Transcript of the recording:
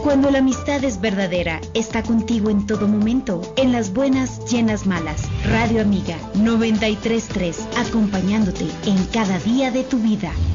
Cuando la amistad es verdadera, está contigo en todo momento, en las buenas y en las malas. Radio Amiga 93.3, acompañándote en cada día de tu vida.